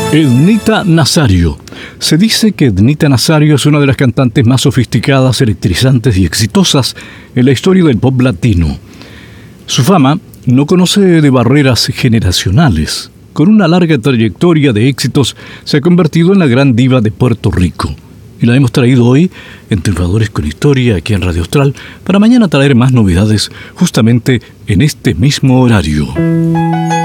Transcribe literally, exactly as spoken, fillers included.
Ednita Nazario. Se dice que Ednita Nazario es una de las cantantes más sofisticadas, electrizantes y exitosas en la historia del pop latino. Su fama no conoce de barreras generacionales. Con una larga trayectoria de éxitos, se ha convertido en la gran diva de Puerto Rico. Y la hemos traído hoy en Triunfadores con Historia, aquí en Radio Austral, para mañana traer más novedades justamente en este mismo horario.